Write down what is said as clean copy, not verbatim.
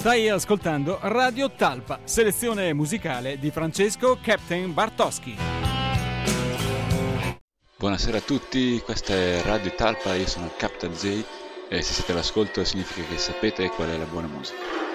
Stai ascoltando Radio Talpa, selezione musicale di Francesco Captain Bartoschi. Buonasera a tutti, questa è Radio Talpa, io sono Captain Zay e se siete all'ascolto significa che sapete qual è la buona musica.